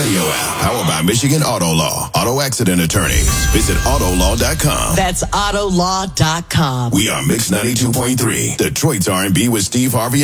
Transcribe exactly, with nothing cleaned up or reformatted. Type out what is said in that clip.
radio app. Powered by Michigan Auto Law. Auto accident attorneys. Visit auto law dot com. That's auto law dot com. We are Mix ninety-two point three. Detroit's R and B with Steve Harvey.